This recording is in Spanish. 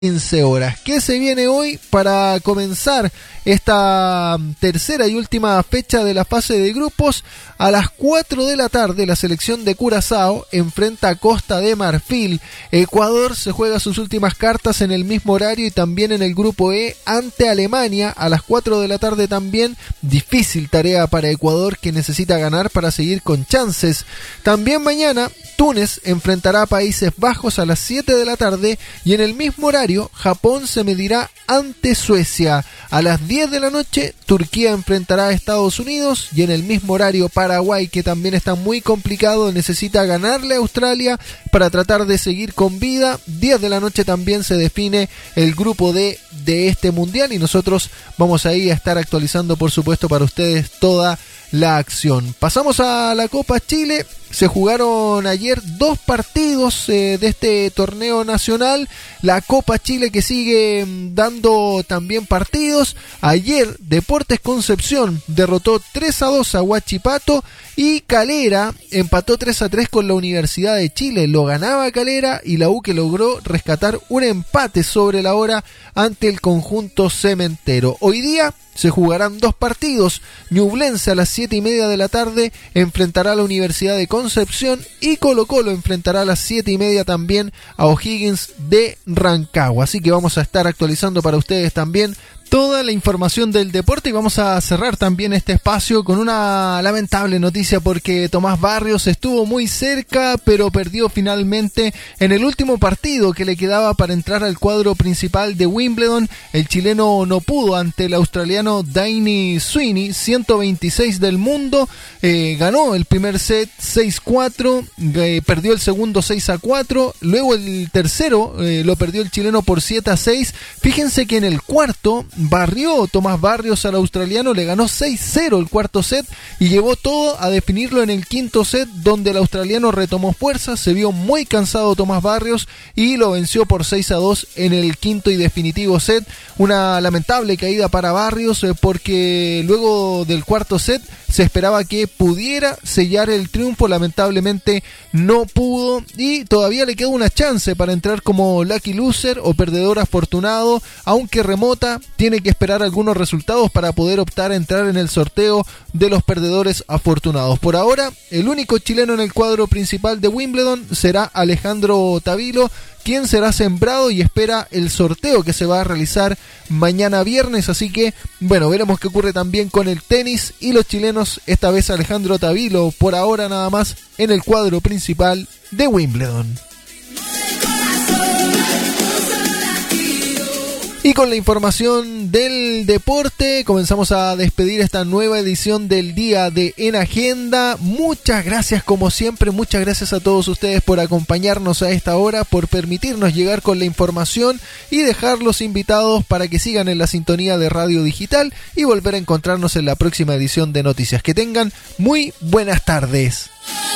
15 horas. ¿Qué se viene hoy para comenzar esta tercera y última fecha de la fase de grupos? A las 4 de la tarde la selección de Curazao enfrenta a Costa de Marfil. Ecuador se juega sus últimas cartas en el mismo horario y también en el grupo E ante Alemania a las 4 de la tarde también. Difícil tarea para Ecuador, que necesita ganar para seguir con chances. También mañana Túnez enfrentará a Países Bajos a las 7 de la tarde y en el mismo horario Japón se medirá ante Suecia. A las 10 de la noche Turquía enfrentará a Estados Unidos y en el mismo horario Paraguay, que también está muy complicado, necesita ganarle a Australia para tratar de seguir con vida. 10 de la noche también se define el grupo D de este mundial y nosotros vamos ahí a estar actualizando, por supuesto, para ustedes toda la acción. Pasamos a la Copa Chile. Se jugaron ayer dos partidos de este torneo nacional. La Copa Chile que sigue dando también partidos. Ayer Deportes Concepción derrotó 3-2 a Huachipato y Calera empató 3-3 con la Universidad de Chile. Lo ganaba Calera y la U que logró rescatar un empate sobre la hora ante el conjunto cementero. Hoy día se jugarán dos partidos. Ñublense a las 7:30 de la tarde enfrentará a la Universidad de Concepción y Colo Colo enfrentará a las 7:30 también a O'Higgins de Rancagua. Así que vamos a estar actualizando para ustedes también toda la información del deporte y vamos a cerrar también este espacio con una lamentable noticia, porque Tomás Barrios estuvo muy cerca pero perdió finalmente en el último partido que le quedaba para entrar al cuadro principal de Wimbledon. El chileno no pudo ante el australiano Danny Sweeney, 126 del mundo. Ganó el primer set 6-4, perdió el segundo 6-4, luego el tercero lo perdió el chileno por 7-6. Fíjense que en el cuarto barrió Tomás Barrios al australiano, le ganó 6-0 el cuarto set y llevó todo a definirlo en el quinto set, donde el australiano retomó fuerzas, se vio muy cansado Tomás Barrios y lo venció por 6-2 en el quinto y definitivo set. Una lamentable caída para Barrios, porque luego del cuarto set se esperaba que pudiera sellar el triunfo, lamentablemente no pudo y todavía le queda una chance para entrar como lucky loser o perdedor afortunado, aunque remota. Tiene que esperar algunos resultados para poder optar a entrar en el sorteo de los perdedores afortunados. Por ahora, el único chileno en el cuadro principal de Wimbledon será Alejandro Tavilo, quien será sembrado y espera el sorteo que se va a realizar mañana viernes. Así que, bueno, veremos qué ocurre también con el tenis y los chilenos. Esta vez Alejandro Tavilo, por ahora nada más, en el cuadro principal de Wimbledon. Y con la información del deporte comenzamos a despedir esta nueva edición del Día de En Agenda. Muchas gracias como siempre, muchas gracias a todos ustedes por acompañarnos a esta hora, por permitirnos llegar con la información y dejarlos invitados para que sigan en la sintonía de Radio Digital y volver a encontrarnos en la próxima edición de Noticias. Que tengan muy buenas tardes.